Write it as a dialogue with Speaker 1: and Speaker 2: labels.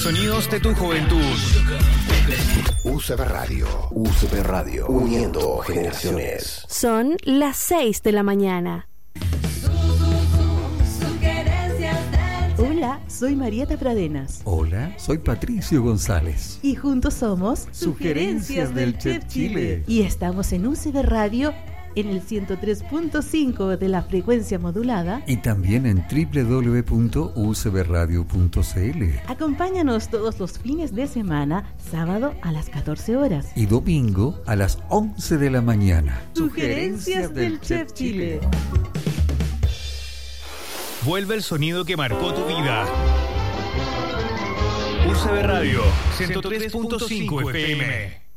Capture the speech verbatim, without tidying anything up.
Speaker 1: Sonidos de tu juventud.
Speaker 2: U C B Radio. U C B Radio. Uniendo generaciones.
Speaker 3: Son las seis de la mañana.
Speaker 4: Hola, soy Marieta Pradenas.
Speaker 5: Hola, soy Patricio González.
Speaker 4: Y juntos somos
Speaker 5: Sugerencias del Chef Chile.
Speaker 4: Y estamos en U C B Radio en el ciento tres punto cinco de la frecuencia modulada.
Speaker 5: Y también en doble u doble u doble u punto u c b radio punto c l.
Speaker 4: Acompáñanos todos los fines de semana, sábado a las catorce horas.
Speaker 5: Y domingo a las once de la mañana.
Speaker 4: Sugerencias del Chef Chile.
Speaker 1: Vuelve el sonido que marcó tu vida. U C B Radio ciento tres punto cinco F M.